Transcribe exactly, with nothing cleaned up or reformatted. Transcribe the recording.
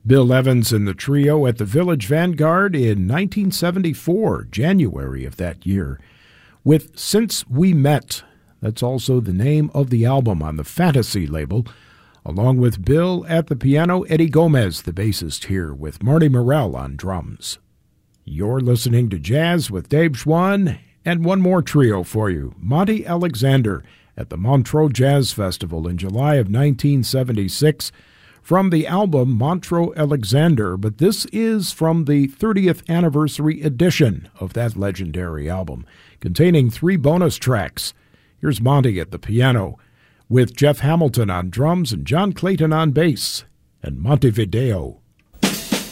Bill Evans and the Trio at the Village Vanguard in nineteen seventy-four, January of that year, with Since We Met. That's also the name of the album on the Fantasy label, along with Bill at the piano, Eddie Gomez, the bassist here, with Marty Morell on drums. You're listening to Jazz with Dave Schwann, and one more trio for you, Monty Alexander at the Montreux Jazz Festival in July of nineteen seventy-six, from the album Montreux Alexander, but this is from the thirtieth anniversary edition of that legendary album, containing three bonus tracks. Here's Monty at the piano, with Jeff Hamilton on drums and John Clayton on bass, and Montevideo.